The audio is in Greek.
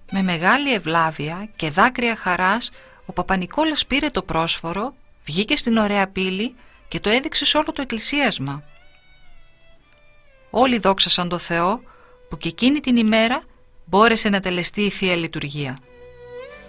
Με μεγάλη ευλάβεια και δάκρυα χαράς ο Παπα-Νικόλας πήρε το πρόσφορο, βγήκε στην ωραία πύλη και το έδειξε σε όλο το εκκλησίασμα. Όλοι δόξασαν το Θεό που και εκείνη την ημέρα μπόρεσε να τελεστεί η Θεία Λειτουργία.